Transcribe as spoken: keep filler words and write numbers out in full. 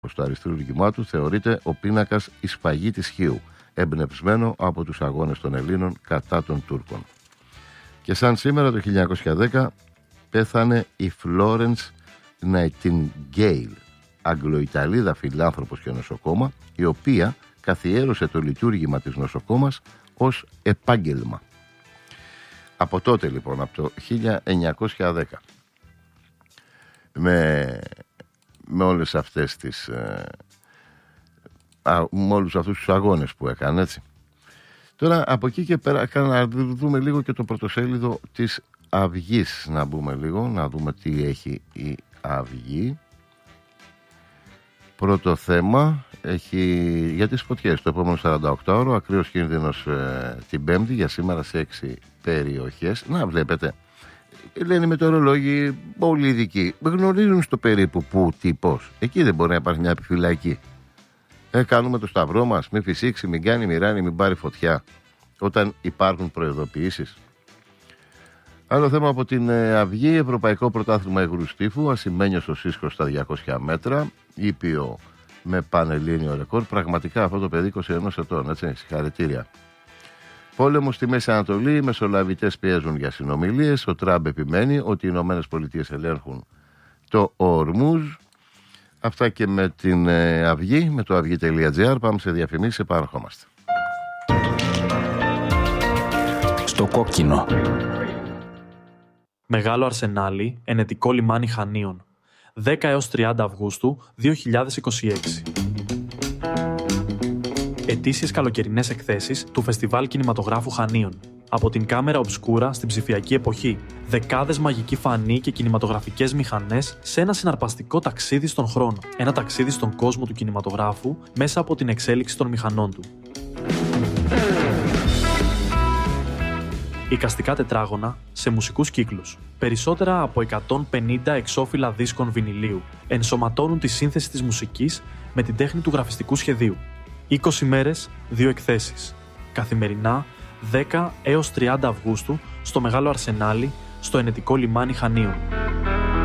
Στο αριστούργημά του θεωρείται ο πίνακας «Η σφαγή της Χίου», εμπνευσμένο από τους αγώνες των Ελλήνων κατά των Τούρκων. Και σαν σήμερα το χίλια εννιακόσια δέκα πέθανε η Florence Nightingale, Αγγλοϊταλίδα φιλάνθρωπος και νοσοκόμα, η οποία καθιέρωσε το λειτουργήμα της νοσοκόμας ως επάγγελμα. Από τότε λοιπόν, από το χίλια εννιακόσια δέκα, με, με όλες αυτές τις ε, α, με όλους αυτούς τους αγώνες που έκανε, έτσι. Τώρα από εκεί και πέρα να δούμε λίγο και το πρωτοσέλιδο της Αυγής, να μπούμε λίγο, να δούμε τι έχει η Αυγή. Πρώτο θέμα έχει για τις φωτιές. Το επόμενο σαράντα οκτώ ώρο, ακραίος κίνδυνος ε, την Πέμπτη, για σήμερα σε έξι περιοχές. Να βλέπετε, λένε οι μετεωρολόγοι, όλοι οι ειδικοί γνωρίζουν στο περίπου που, τι, πώς. Εκεί δεν μπορεί να υπάρχει μια επιφυλακή. Ε, κάνουμε το σταυρό μας, μην φυσήξει, μην κάνει μοιράνη, μην πάρει φωτιά, όταν υπάρχουν προειδοποιήσεις. Άλλο θέμα από την ε, Αυγή, Ευρωπαϊκό Πρωτάθλημα Υγρού Τύφου, ασημένιος ο Σίσκος στα διακόσια μέτρα, ήπιο με πανελλήνιο ρεκόρ. Πραγματικά αυτό το παιδί είκοσι ένα ετών, έτσι, συγχαρητήρια. Πόλεμο στη Μέση Ανατολή, οι μεσολαβητές πιέζουν για συνομιλίες. Ο Τραμπ επιμένει ότι οι Ηνωμένες Πολιτείες ελέγχουν το Ορμούζ. Αυτά και με την ε, Αυγή, με το αυγή τελεία τζι άρ. Πάμε σε διαφημίσεις, επαναρχόμαστε. Στο κόκκινο. Μεγάλο Αρσενάλι, ενετικό λιμάνι Χανίων. δέκα έως τριάντα Αυγούστου δύο χιλιάδες είκοσι έξι. Ετήσιες καλοκαιρινές εκθέσεις του Φεστιβάλ Κινηματογράφου Χανίων. Από την κάμερα ομπσκούρα στην ψηφιακή εποχή. Δεκάδες μαγικοί φανοί και κινηματογραφικές μηχανές σε ένα συναρπαστικό ταξίδι στον χρόνο. Ένα ταξίδι στον κόσμο του κινηματογράφου μέσα από την εξέλιξη των μηχανών του. Εικαστικά τετράγωνα σε μουσικούς κύκλους. Περισσότερα από εκατόν πενήντα εξώφυλλα δίσκων βινιλίου ενσωματώνουν τη σύνθεση της μουσικής με την τέχνη του γραφιστικού σχεδίου. είκοσι μέρες, δύο εκθέσεις. Καθημερινά, δέκα έως τριάντα Αυγούστου, στο Μεγάλο Αρσενάλι, στο ενετικό λιμάνι Χανίων.